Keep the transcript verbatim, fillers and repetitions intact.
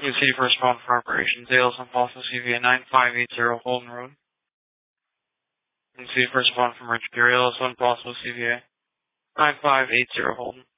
City City First Responder for Operations, Dale, San Possible C V A nine five eight zero Holden Road. City First Responder from Richard Dale, San Possible C V A nine five eight zero Holden.